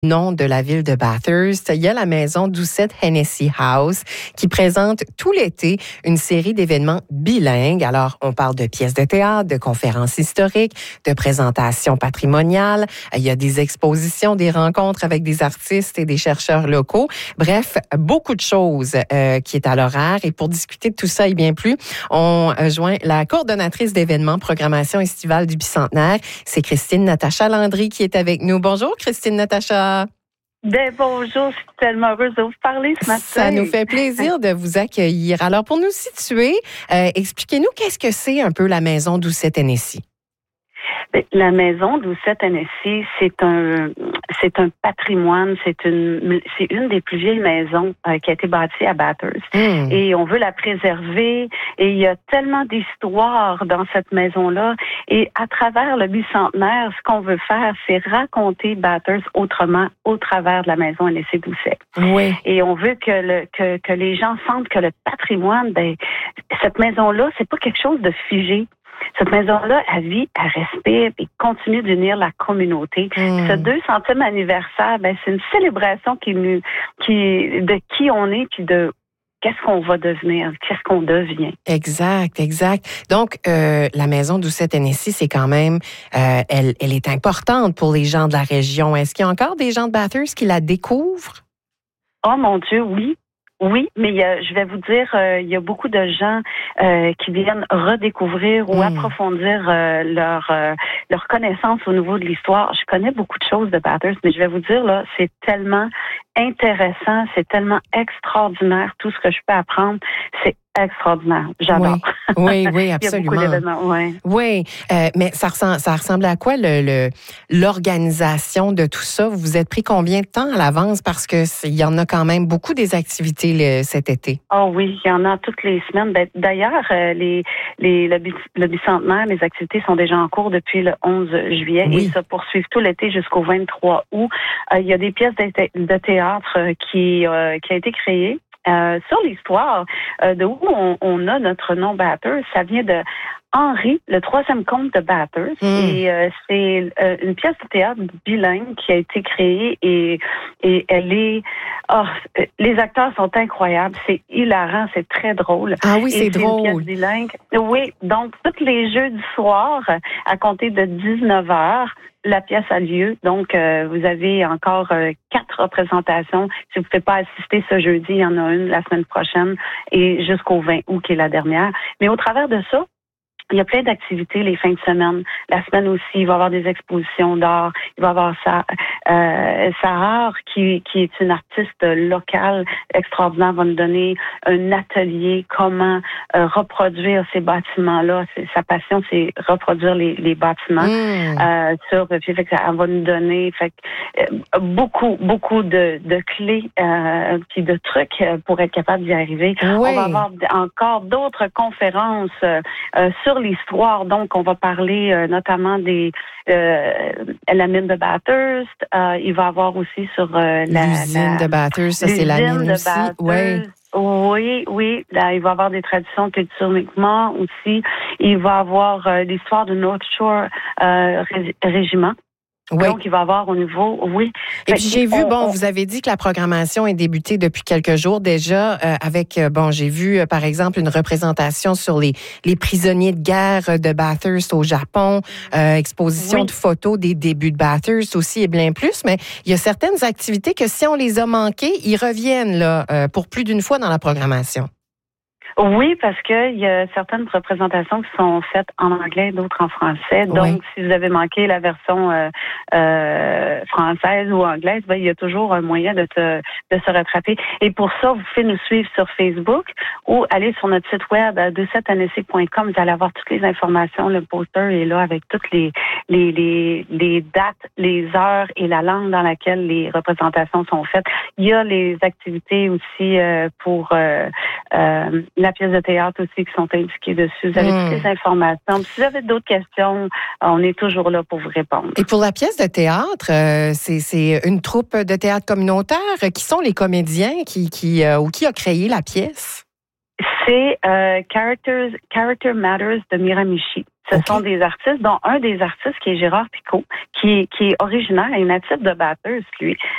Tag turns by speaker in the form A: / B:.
A: Nom de la ville de Bathurst, il y a la maison Doucette Hennessy House qui présente tout l'été une série d'événements bilingues. Alors, on parle de pièces de théâtre, de conférences historiques, de présentations patrimoniales. Il y a des expositions, des rencontres avec des artistes et des chercheurs locaux. Bref, beaucoup de choses qui est à l'horaire. Et pour discuter de tout ça et bien plus, on joint la coordonnatrice d'événements programmation estivale du Bicentenaire. C'est Christine Natacha Landry qui est avec nous. Bonjour, Christine Natacha.
B: Ben bonjour, je suis tellement heureuse de vous parler ce matin.
A: Ça nous fait plaisir de vous accueillir. Alors, pour nous situer, expliquez-nous qu'est-ce que c'est un peu la maison Doucette Hennessy.
B: La maison Doucette Hennessy, c'est un patrimoine, c'est une des plus vieilles maisons qui a été bâtie à Bathurst. Et on veut la préserver. Et il y a tellement d'histoires dans cette maison-là. Et à travers le bicentenaire, ce qu'on veut faire, c'est raconter Bathurst autrement au travers de la maison Hennessy Doucette.
A: Oui.
B: Et on veut que les gens sentent que le patrimoine, cette maison-là, c'est pas quelque chose de figé. Cette maison-là, elle vit, elle respire et continue d'unir la communauté. Ce 200e anniversaire, c'est une célébration de qui on est puis de qu'est-ce qu'on va devenir, qu'est-ce qu'on devient.
A: Exact. Donc, la maison Doucette Hennessy, c'est quand même, elle est importante pour les gens de la région. Est-ce qu'il y a encore des gens de Bathurst qui la découvrent?
B: Oh mon Dieu, oui. Oui, mais je vais vous dire, il y a beaucoup de gens qui viennent redécouvrir ou approfondir leur connaissance au niveau de l'histoire. Je connais beaucoup de choses de Bathurst, mais je vais vous dire, là, c'est tellement intéressant, c'est tellement extraordinaire, tout ce que je peux apprendre, c'est extraordinaire. J'adore.
A: Oui, absolument.
B: Il y a beaucoup d'événements, oui.
A: Oui, mais ça ressemble à quoi l'organisation de tout ça? Vous vous êtes pris combien de temps à l'avance? Parce que il y en a quand même beaucoup des activités cet été.
B: Oh oui, il y en a toutes les semaines. D'ailleurs, le bicentenaire, les activités sont déjà en cours depuis le 11 juillet et se poursuivent tout l'été jusqu'au 23 août. Il y a des pièces de théâtre qui a été créée. Sur l'histoire de où on a notre nom Bathurst, ça vient de Henri, le 3e comte de Bathurst. Et c'est une pièce de théâtre bilingue qui a été créée et elle est... les acteurs sont incroyables, c'est hilarant, c'est très drôle.
A: Ah oui, c'est drôle.
B: Une pièce bilingue. Oui, donc tous les jeux du soir, à compter de 19h, la pièce a lieu. Donc, vous avez encore 4 représentations. Si vous ne pouvez pas assister ce jeudi, il y en a une la semaine prochaine et jusqu'au 20 août qui est la dernière. Mais au travers de ça, il y a plein d'activités les fins de semaine. La semaine aussi, il va y avoir des expositions d'art. Il va y avoir Sarah, qui est une artiste locale extraordinaire, va nous donner un atelier comment reproduire ces bâtiments-là. Sa passion, c'est reproduire les bâtiments sur papier. Fait que elle va nous donner beaucoup de clés puis de trucs pour être capable d'y arriver.
A: Oui.
B: On va avoir encore d'autres conférences sur l'histoire. Donc, on va parler notamment la mine de Bathurst. Il va y avoir aussi sur
A: l'usine de Bathurst. Ça, c'est la mine aussi.
B: Oui. Là, il va y avoir des traditions culturellement aussi. Il va y avoir l'histoire du North Shore Régiment.
A: Oui.
B: Donc, il va y avoir au niveau,
A: Et puis, j'ai vu, vous avez dit que la programmation est débutée depuis quelques jours déjà avec, j'ai vu, par exemple, une représentation sur les prisonniers de guerre de Bathurst au Japon, exposition de photos des débuts de Bathurst aussi et bien plus, mais il y a certaines activités que si on les a manquées, ils reviennent là pour plus d'une fois dans la programmation.
B: Oui, parce que il y a certaines représentations qui sont faites en anglais, d'autres en français. Donc, si vous avez manqué la version française ou anglaise, il y a toujours un moyen de se rattraper. Et pour ça, vous pouvez nous suivre sur Facebook ou aller sur notre site web doucetthennessy.com. Vous allez avoir toutes les informations. Le poster est là avec toutes les dates, les heures et la langue dans laquelle les représentations sont faites. Il y a les activités aussi pour la pièce de théâtre aussi qui sont indiquées dessus. Vous avez toutes les informations. Si vous avez d'autres questions, on est toujours là pour vous répondre.
A: Et pour la pièce de théâtre, c'est une troupe de théâtre communautaire. Qui sont les comédiens qui a créé la pièce?
B: C'est Character Matters de Miramichi. Ce sont des artistes, dont un des artistes qui est Gérard Picot, qui est originaire et natif de Bathurst, lui.